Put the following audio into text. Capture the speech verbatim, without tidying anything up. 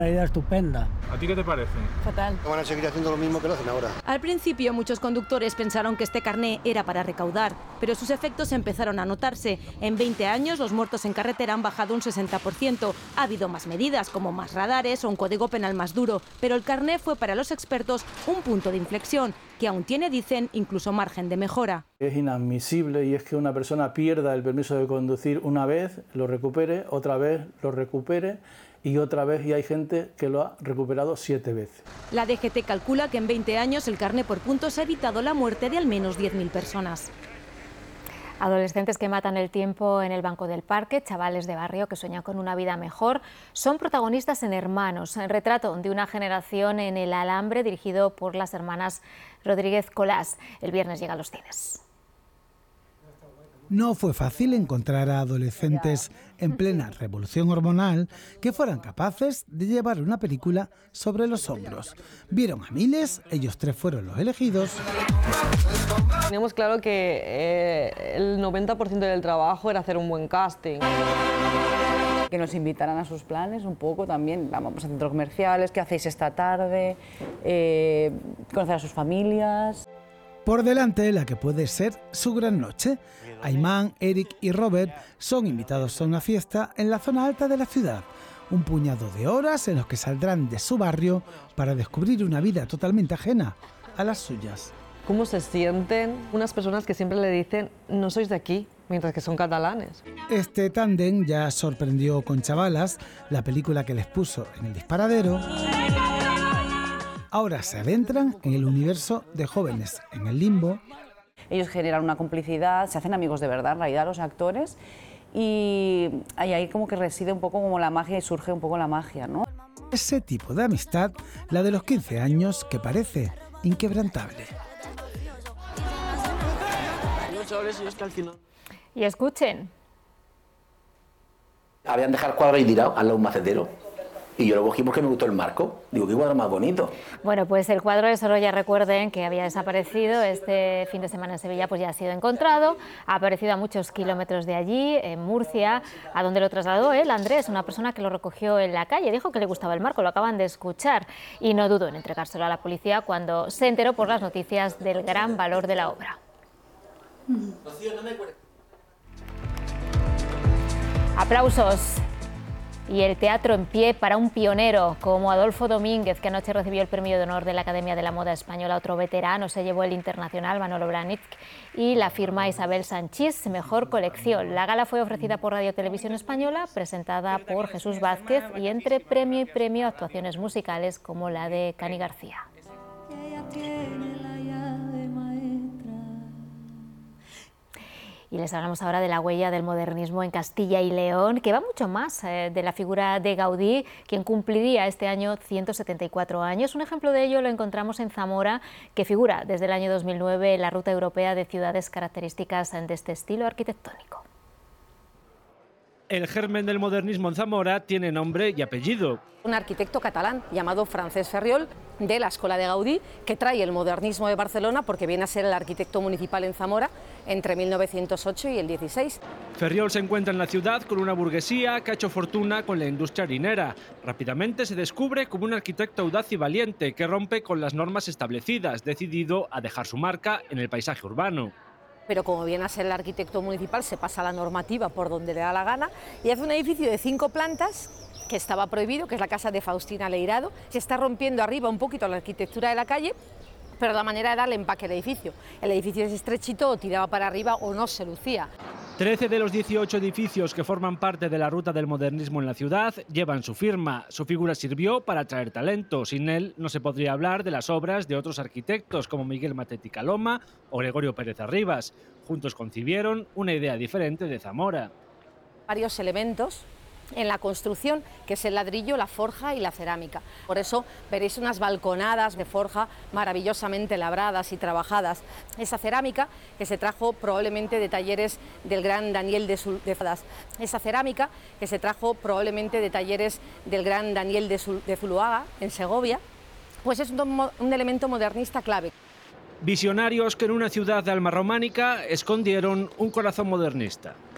La idea estupenda. ¿A ti qué te parece? Fatal. Van a seguir haciendo lo mismo que lo hacen ahora. Al principio muchos conductores pensaron que este carné era para recaudar, pero sus efectos empezaron a notarse. En veinte años los muertos en carretera han bajado un sesenta por ciento. Ha habido más medidas, como más radares o un código penal más duro, pero el carné fue para los expertos un punto de inflexión, que aún tiene, dicen, incluso margen de mejora. Es inadmisible y es que una persona pierda el permiso de conducir una vez, lo recupere, otra vez lo recupere y otra vez, y hay gente que lo ha recuperado siete veces. La D G T calcula que en veinte años el carné por puntos ha evitado la muerte de al menos diez mil personas. Adolescentes que matan el tiempo en el banco del parque, chavales de barrio que sueñan con una vida mejor, son protagonistas en Hermanos, el retrato de una generación en el Alambre dirigido por las hermanas Rodríguez Colás. El viernes llega a los cines. No fue fácil encontrar a adolescentes en plena revolución hormonal que fueran capaces de llevar una película sobre los hombros. Vieron a miles, ellos tres fueron los elegidos. Teníamos claro que eh, el noventa por ciento del trabajo era hacer un buen casting. Que nos invitaran a sus planes un poco también, vamos a centros comerciales, ¿qué hacéis esta tarde? Eh, conocer a sus familias. Por delante, la que puede ser su gran noche. Aimán, Eric y Robert son invitados a una fiesta en la zona alta de la ciudad. Un puñado de horas en los que saldrán de su barrio para descubrir una vida totalmente ajena a las suyas. ¿Cómo se sienten unas personas que siempre le dicen no sois de aquí, mientras que son catalanes? Este tándem ya sorprendió con Chavalas, la película que les puso en el disparadero. Ahora se adentran en el universo de Jóvenes en el Limbo. Ellos generan una complicidad, se hacen amigos de verdad, en realidad, los actores, y ahí, ahí como que reside un poco como la magia y surge un poco la magia, ¿no? Ese tipo de amistad, la de los quince años, que parece inquebrantable. Y escuchen. Habían dejado el cuadro ahí tirado al lado de un macetero. Y yo lo cogí porque me gustó el marco. Digo, qué cuadro más bonito. Bueno, pues el cuadro de Sorolla, recuerden que había desaparecido. Este fin de semana en Sevilla pues ya ha sido encontrado. Ha aparecido a muchos kilómetros de allí, en Murcia, a donde lo trasladó él, Andrés, una persona que lo recogió en la calle. Dijo que le gustaba el marco, lo acaban de escuchar. Y no dudó en entregárselo a la policía cuando se enteró por las noticias del gran valor de la obra. Aplausos. Y el teatro en pie para un pionero como Adolfo Domínguez, que anoche recibió el premio de honor de la Academia de la Moda Española. Otro veterano se llevó el internacional Manolo Blahnik y la firma Isabel Sanchís, mejor colección. La gala fue ofrecida por Radio Televisión Española, presentada por Jesús Vázquez, y entre premio y premio actuaciones musicales como la de Cani García. Y les hablamos ahora de la huella del modernismo en Castilla y León, que va mucho más eh, de la figura de Gaudí, quien cumpliría este año ciento setenta y cuatro años. Un ejemplo de ello lo encontramos en Zamora, que figura desde el año dos mil nueve en la Ruta Europea de Ciudades Características de este estilo arquitectónico. El germen del modernismo en Zamora tiene nombre y apellido. Un arquitecto catalán llamado Francesc Ferriol, de la Escuela de Gaudí, que trae el modernismo de Barcelona porque viene a ser el arquitecto municipal en Zamora entre mil novecientos ocho y el dieciséis. Ferriol se encuentra en la ciudad con una burguesía que ha hecho fortuna con la industria harinera. Rápidamente se descubre como un arquitecto audaz y valiente que rompe con las normas establecidas, decidido a dejar su marca en el paisaje urbano. Pero como viene a ser el arquitecto municipal, se pasa la normativa por donde le da la gana y hace un edificio de cinco plantas que estaba prohibido, que es la casa de Faustina Leirado. Se está rompiendo arriba un poquito la arquitectura de la calle, pero la manera de darle empaque al edificio. El edificio es estrechito, o tiraba para arriba o no se lucía. Trece de los dieciocho edificios que forman parte de la ruta del modernismo en la ciudad llevan su firma. Su figura sirvió para atraer talento. Sin él no se podría hablar de las obras de otros arquitectos como Miguel Matetti Caloma o Gregorio Pérez Arribas. Juntos concibieron una idea diferente de Zamora. Varios elementos en la construcción, que es el ladrillo, la forja y la cerámica. Por eso veréis unas balconadas de forja maravillosamente labradas y trabajadas. Esa cerámica que se trajo probablemente de talleres del gran Daniel de, Sul de Esa cerámica que se trajo probablemente de talleres del gran Daniel de, Sul de Zuloaga, en Segovia, pues es un, un elemento modernista clave. Visionarios que en una ciudad de alma románica escondieron un corazón modernista.